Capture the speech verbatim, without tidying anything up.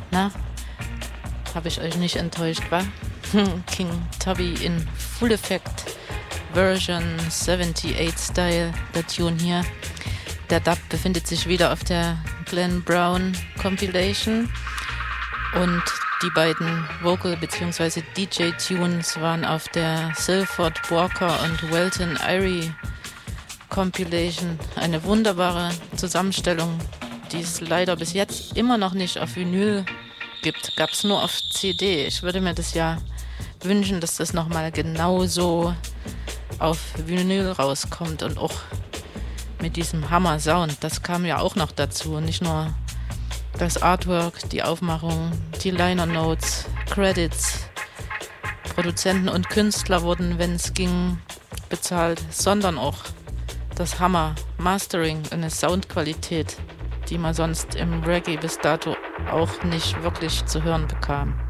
Na, habe ich euch nicht enttäuscht, wa? King Tubby in Full Effect Version achtundsiebzig Style, der Tune hier. Der Dub befindet sich wieder auf der Glenn Brown Compilation und die beiden Vocal- bzw. D J-Tunes waren auf der Silford Walker und Welton Irie Compilation. Eine wunderbare Zusammenstellung, die es leider bis jetzt immer noch nicht auf Vinyl gibt. Gab es nur auf C D. Ich würde mir das ja wünschen, dass das nochmal genauso auf Vinyl rauskommt und auch mit diesem Hammer-Sound. Das kam ja auch noch dazu. Und nicht nur das Artwork, die Aufmachung, die Liner-Notes, Credits, Produzenten und Künstler wurden, wenn es ging, bezahlt, sondern auch das Hammer-Mastering, eine Soundqualität, die man sonst im Reggae bis dato auch nicht wirklich zu hören bekam.